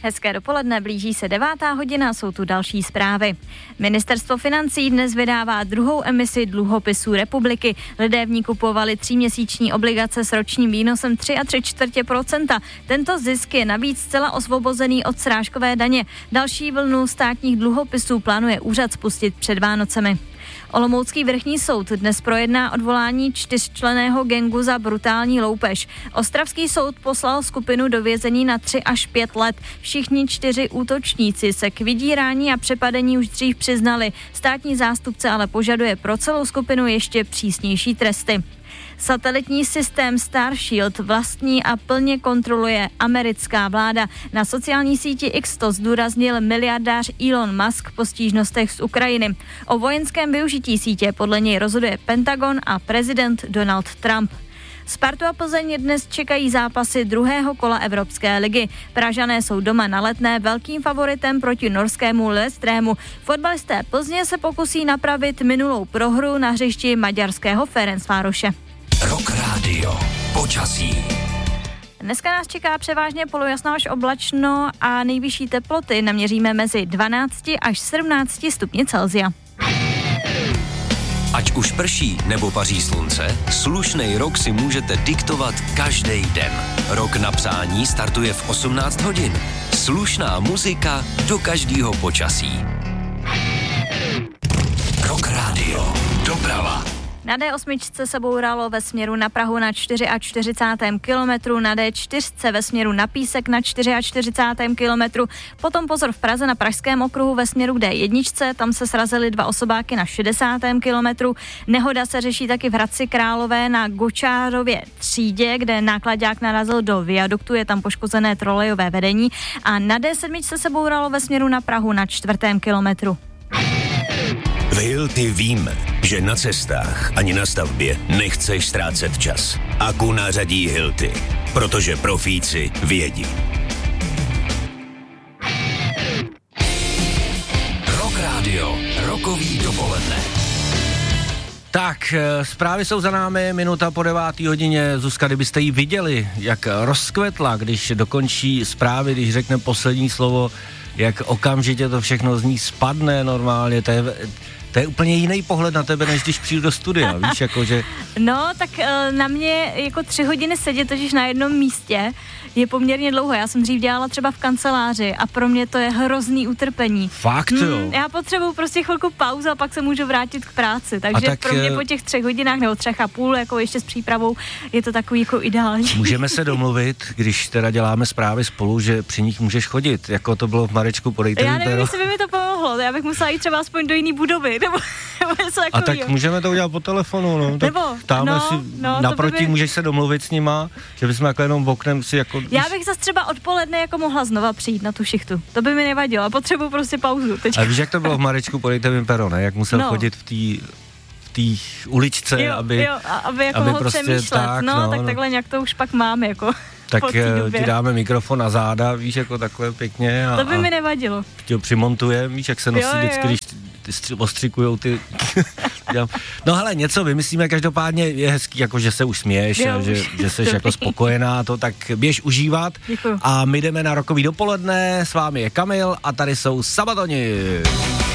Hezké dopoledne, blíží se 9. hodina, jsou tu další zprávy. Ministerstvo financí dnes vydává druhou emisi dluhopisů republiky. Lidé v ní kupovali 3měsíční obligace s ročním výnosem 3,75%. Tento zisk je navíc zcela osvobozený od srážkové daně. Další vlnu státních dluhopisů plánuje úřad spustit před Vánocemi. Olomoucký vrchní soud dnes projedná odvolání 4členného gangu za brutální loupež. Ostravský soud poslal skupinu do vězení na 3 až 5 let. Všichni 4 útočníci se k vydírání a přepadení už dřív přiznali. Státní zástupce ale požaduje pro celou skupinu ještě přísnější tresty. Satelitní systém Starshield vlastní a plně kontroluje americká vláda. Na sociální síti X to zdůraznil miliardář Elon Musk po stížnostech z Ukrajiny. O vojenském využití sítě podle něj rozhoduje Pentagon a prezident Donald Trump. Spartu a Plzeň dnes čekají zápasy druhého kola Evropské ligy. Pražané jsou doma na Letné velkým favoritem proti norskému Lillestrømu. Fotbalisté Plzně se pokusí napravit minulou prohru na hřišti maďarského Ferencvároše. Rock Radio. Počasí. Dneska nás čeká převážně polojasno až oblačno a nejvyšší teploty naměříme mezi 12 až 17 stupni Celsia. Ať už prší nebo paří slunce, slušnej rok si můžete diktovat každý den. Rok na přání startuje v 18 hodin. Slušná muzika do každého počasí. Rock Radio. Doprava. Na D8 se bouralo ve směru na Prahu na 44. kilometru, na D4 ve směru na Písek na 44. kilometru, potom pozor v Praze na Pražském okruhu ve směru D1, tam se srazily 2 osobáky na 60. kilometru. Nehoda se řeší taky v Hradci Králové na Gočárově třídě, kde náklaďák narazil do viaduktu, je tam poškozené trolejové vedení a na D7 se bouralo ve směru na Prahu na 4. kilometru. V Hilti víme, že na cestách ani na stavbě nechceš ztrácet čas. Aku nařadí Hilti, protože profíci vědí. Rock Radio. Rokový dopoledne. Tak, zprávy jsou za námi, minuta po 9. hodině. Zuzka, kdybyste ji viděli, jak rozkvetla, když dokončí zprávy, když řekne poslední slovo, jak okamžitě to všechno z ní spadne normálně, to je úplně jiný pohled na tebe, než když přijdu do studia, víš, jakože... No, tak na mě jako 3 hodiny sedět totiž na jednom místě je poměrně dlouho. Já jsem dřív dělala třeba v kanceláři a pro mě to je hrozný utrpení. Fakt, jo? Já potřebuju prostě chvilku pauzu a pak se můžu vrátit k práci. Takže tak, pro mě po těch 3 hodinách nebo 3,5, jako ještě s přípravou, je to takový jako ideální. Můžeme se domluvit, když teda děláme zprávy spolu, že při nich můžeš chodit, jako to bylo v Marečku, podejte mi Já nevím, jestli by mi to pomohlo, já bych musela jít třeba aspoň do jiné budovy, nebo něco takového. A tak můžeme to udělat po telefonu, no. Tak naproti můžeš se domluvit s nima, že bychom jako jenom oknem si jako... Já bych zase třeba odpoledne jako mohla znova přijít na tu šichtu. To by mi nevadilo, potřebuji prostě pauzu teď. A víš, jak to bylo v Marečku, podejte mi pero, ne? Jak musel chodit v té uličce, aby mohl prostě přemýšlet. Tak takhle nějak to už pak mám, jako. Tak ti dáme mikrofon na záda, víš, jako takhle pěkně. To by mi nevadilo. Ti ho přimontujeme, víš, jak se nosí vždycky, když ostřikujou ty... No hele, něco vymyslíme, každopádně je hezký, jako že se už směješ, že jsi jako spokojená, to tak běž užívat. Děkuju. A my jdeme na rokový dopoledne, s vámi je Kamil a tady jsou Sabatoni.